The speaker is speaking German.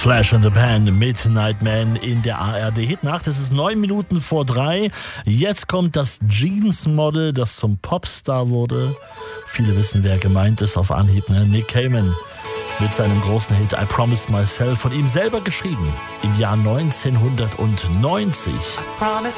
Flash in the Pan, Midnight Man in der ARD-Hitnacht. Es ist 9 Minuten vor 3. Jetzt kommt das Jeans-Model, das zum Popstar wurde. Viele wissen, wer gemeint ist auf Anhieb, ne? Nick Cayman mit seinem großen Hit I Promised Myself, von ihm selber geschrieben, im Jahr 1990.